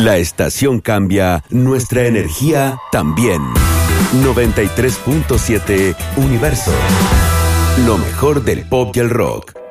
La estación cambia, nuestra energía también. 93.7 Universo. Lo mejor del pop y el rock.